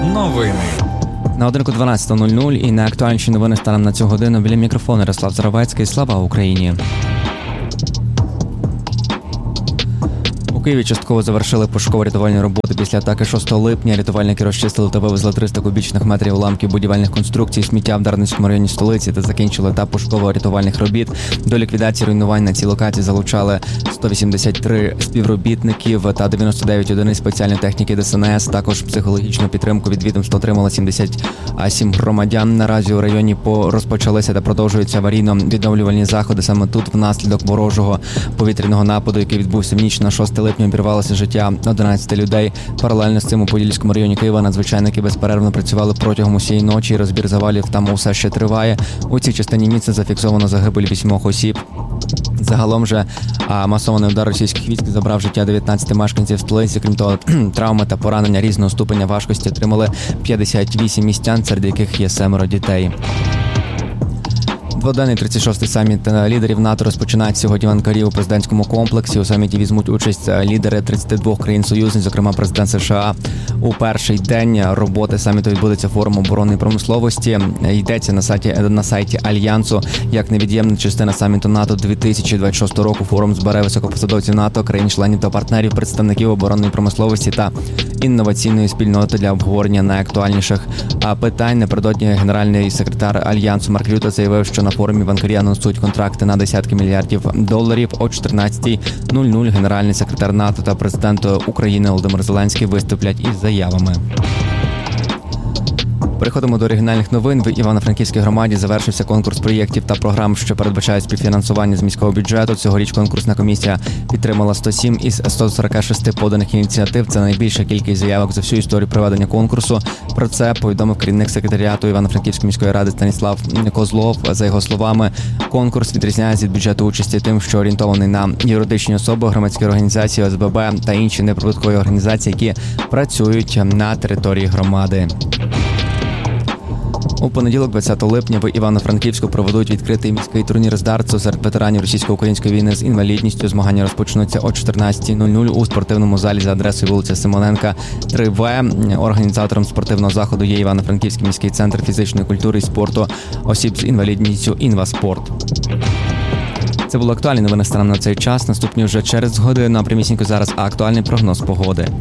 Новини. На годинку 12:00 і найактуальніші новини станом на цю годину. Біля мікрофону Ярослав Заровецький. Слава Україні! У Києві частково завершили пошуково-рятувальні роботи після атаки 6 липня. Рятувальники розчистили та вивезли 300 кубічних метрів уламків будівельних конструкцій, сміття в Дарницькому районі столиці та закінчили етап пошуково-рятувальних робіт. До ліквідації руйнувань на цій локації залучали 183 співробітників та 99 одиниць спеціальної техніки ДСНС. Також психологічну підтримку від відомства отримали 77 громадян. Наразі у районі розпочалися та продовжуються аварійно-відновлювальні заходи. Саме тут внаслідок ворожого повітряного нападу, який відбувся в ніч на 6 липня, обірвалося життя 11 людей. Паралельно з цим у Подільському районі Києва надзвичайники безперервно працювали протягом усієї ночі. Розбір завалів там усе ще триває. У цій частині місця зафіксовано загибель 8 осіб. Загалом же масований удар російських військ забрав життя 19 мешканців столиці. Крім того, травми та поранення різного ступеня важкості отримали 58 містян, серед яких є 7 дітей. Дводенний 36-й саміт лідерів НАТО розпочинається сьогодні в Анкарі у президентському комплексі. У саміті візьмуть участь лідери 32 країн-союзниць, зокрема президент США. У перший день роботи саміту відбудеться форум оборонної промисловості. Йдеться на сайті Альянсу як невід'ємна частина саміту НАТО 2026 року. Форум збере високопосадовців НАТО, країн-членів та партнерів, представників оборонної промисловості та інноваційної спільноти для обговорення найактуальніших питань. Напередодні генеральний секретар Альянсу Марк Рюте заявив, що на форумі в Анкарі анонсують контракти на десятки мільярдів доларів. О 14:00 генеральний секретар НАТО та президент України Володимир Зеленський виступлять із заявами. Переходимо до регіональних новин. В Івано-Франківській громаді завершився конкурс проєктів та програм, що передбачають співфінансування з міського бюджету. Цьогоріч конкурсна комісія підтримала 107 із 146 поданих ініціатив. Це найбільша кількість заявок за всю історію проведення конкурсу. Про це повідомив керівник секретаріату Івано-Франківської міської ради Станіслав Козлов. За його словами, конкурс відрізняється від бюджету участі тим, що орієнтований на юридичні особи, громадські організації, ОСББ та інші неприбуткові організації, які працюють на території громади. У понеділок, 20 липня, в Івано-Франківську проведуть відкритий міський турнір з дартсу серед ветеранів російсько-української війни з інвалідністю. Змагання розпочнуться о 14:00 у спортивному залі за адресою вулиця Симоненка, 3В. Організатором спортивного заходу є Івано-Франківський міський центр фізичної культури і спорту осіб з інвалідністю «Інваспорт». Це були актуальні новини станом на цей час. Наступні вже через годину. А прямісінько зараз актуальний прогноз погоди.